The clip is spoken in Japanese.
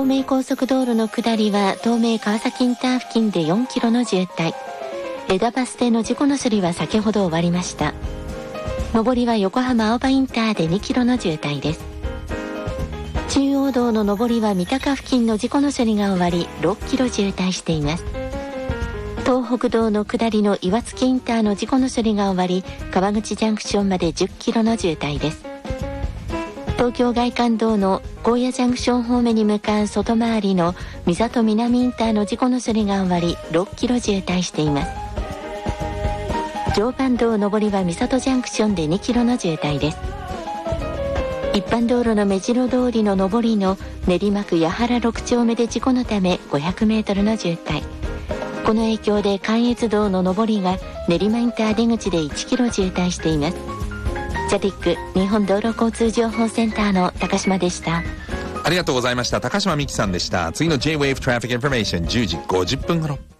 名高速道路の下りは東名川崎インター付近で4キロの渋滞。枝バス停の事故の処理は先ほど終わりました。上りは横浜青葉インターで2キロの渋滞です。中央道の上りは三鷹付近の事故の処理が終わり6キロ渋滞しています。東北道の下りの岩槻インターの事故の処理が終わり川口ジャンクションまで10キロの渋滞です。東京外環道の高野ジャンクション方面に向かう外回りの三郷南インターの事故の処理が終わり6キロ渋滞しています。常磐道上りは三郷ジャンクションで2キロの渋滞です。一般道路の目白通りの上りの練馬区八原6丁目で事故のため500メートルの渋滞。この影響で関越道の上りが練馬インター出口で1キロ渋滞しています。ジャティック日本道路交通情報センターの高島でした。 ありがとうございました。高島美希さんでした。次の J-Wave Traffic Information 10時50分頃。